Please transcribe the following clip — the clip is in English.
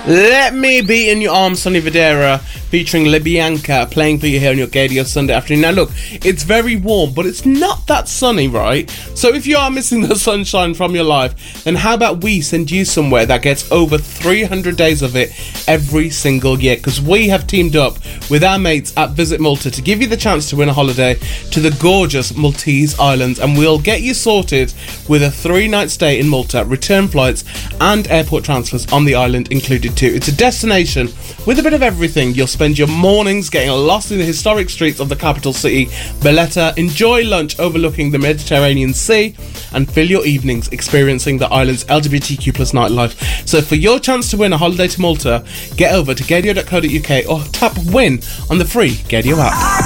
Let Me Be in Your Arms, Sonny Fodera, featuring LaBianca, playing for you here on your Gaydio Sunday afternoon. Now look, it's very warm, but it's not that sunny, right? So if you are missing the sunshine from your life, then how about we send you somewhere that gets over 300 days of it every single year? Because we have teamed up with our mates at Visit Malta to give you the chance to win a holiday to the gorgeous Maltese Islands, and we'll get you sorted with a 3-night stay in Malta, return flights and airport transfers on the island included too. It's a destination with a bit of everything. You'll spend your mornings getting lost in the historic streets of the capital city, Valletta, enjoy lunch overlooking the Mediterranean Sea, and fill your evenings experiencing the island's LGBTQ plus nightlife. So for your chance to win a holiday to Malta, get over to gaydio.co.uk or tap win on the free Gaydio app.